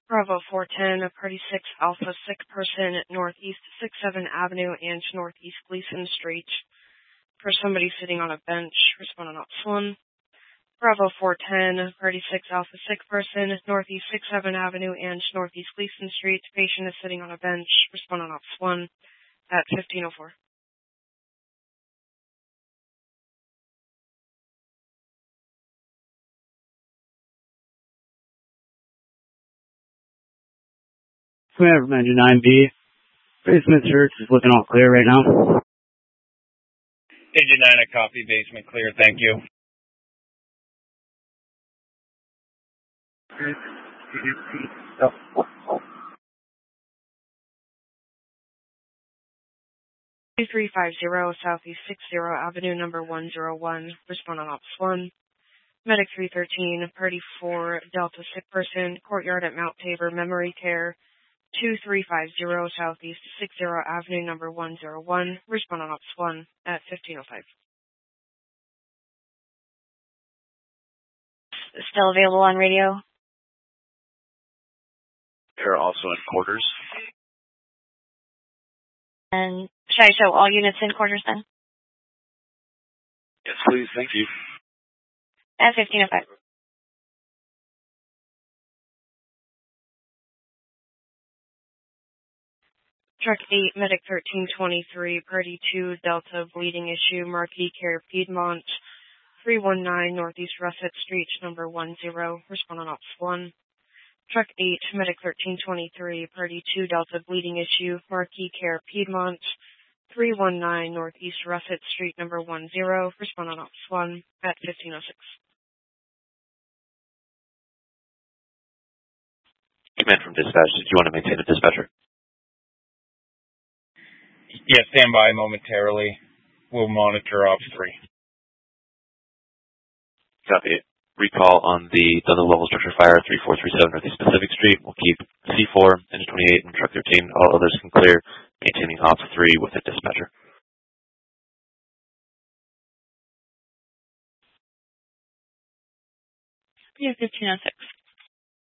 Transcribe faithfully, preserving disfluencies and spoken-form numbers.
Bravo four ten, Party six Alpha, sick person, Northeast sixth seventh Avenue and Northeast Gleason Street. For somebody sitting on a bench, respond on ops one. Bravo four ten, Party six Alpha, sick person, Northeast sixth seventh Avenue and Northeast Gleason Street. Patient is sitting on a bench, respond on ops one at fifteen oh four. We have Engine nine B. Basement search is looking all clear right now. Engine nine, a copy. Basement clear. Thank you. two three five zero Southeast sixtieth Avenue, number one oh one. Respond on ops one. Medic three thirteen, Party four Delta, sick person, courtyard at Mount Tabor, memory care. two three five zero Southeast sixtieth Avenue, number one oh one. Respond on ops one at fifteen oh five. Still available on radio? They're also in quarters. And should I show all units in quarters then? Yes, please. Thank you. At fifteen oh five. Truck eight, Medic thirteen twenty-three, Party two Delta, bleeding issue, Marquee Care, Piedmont, three one nine Northeast Russet Street, number one zero. Respond on ops one. Truck eight, Medic thirteen twenty-three, Party two Delta, bleeding issue, Marquee Care, Piedmont, three one nine Northeast Russet Street, number one zero. Respond on ops one at fifteen oh six. Command from dispatch. Did you want to maintain a dispatcher? Yes, stand by momentarily. We'll monitor ops three. Copy. Recall on the Dunhill level structure fire three four three seven Northeast Pacific Street. We'll keep C four, Engine twenty-eight, and Truck thirteen. All others can clear, maintaining ops three with a dispatcher. Yeah, fifteen oh six.